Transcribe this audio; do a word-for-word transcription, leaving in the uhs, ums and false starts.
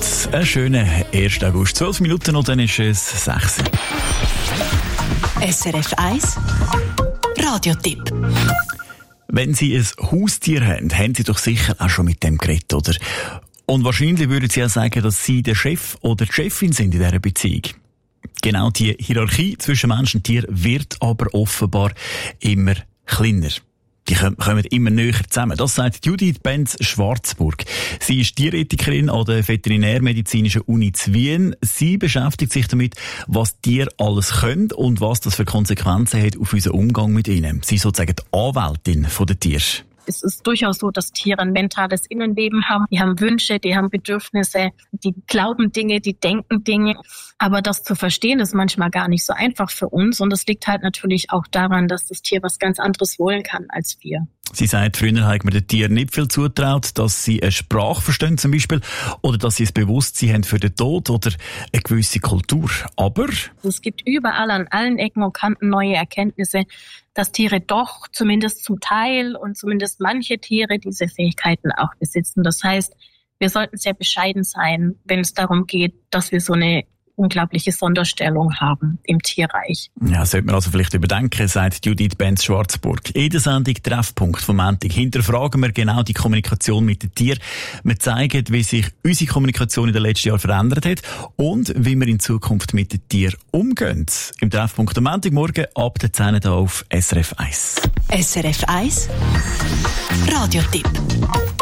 Einen schönen ersten August. zwölf Minuten und dann ist es sechs. S R F eins Radiotipp. Wenn Sie ein Haustier haben, haben Sie doch sicher auch schon mit dem geredet, oder? Und wahrscheinlich würden Sie auch sagen, dass Sie der Chef oder die Chefin sind in dieser Beziehung. Genau die Hierarchie zwischen Mensch und Tier wird aber offenbar immer kleiner. Die kommen immer näher zusammen. Das sagt Judith Benz-Schwarzburg. Sie ist Tierethikerin an der Veterinärmedizinischen Uni zu Wien. Sie beschäftigt sich damit, was Tiere alles können und was das für Konsequenzen hat auf unseren Umgang mit ihnen. Sie ist sozusagen die Anwältin der Tiere. Es ist durchaus so, dass Tiere ein mentales Innenleben haben. Die haben Wünsche, die haben Bedürfnisse, die glauben Dinge, die denken Dinge. Aber das zu verstehen ist manchmal gar nicht so einfach für uns. Und das liegt halt natürlich auch daran, dass das Tier was ganz anderes wollen kann als wir. Sie sagt, früher hat man den Tieren nicht viel zutraut, dass sie eine Sprache verstehen zum Beispiel, oder dass sie ein Bewusstsein haben für den Tod oder eine gewisse Kultur. Aber es gibt überall an allen Ecken und Kanten neue Erkenntnisse, dass Tiere doch zumindest zum Teil und zumindest manche Tiere diese Fähigkeiten auch besitzen. Das heißt, wir sollten sehr bescheiden sein, wenn es darum geht, dass wir so eine unglaubliche Sonderstellung haben im Tierreich. Ja, sollte man also vielleicht überdenken, sagt Judith Benz-Schwarzburg. In der Sendung Treffpunkt vom Montag hinterfragen wir genau die Kommunikation mit den Tieren. Wir zeigen, wie sich unsere Kommunikation in den letzten Jahren verändert hat und wie wir in Zukunft mit den Tieren umgehen. Im Treffpunkt am Montagmorgen ab der zehn Uhr auf S R F eins. S R F eins Radiotipp.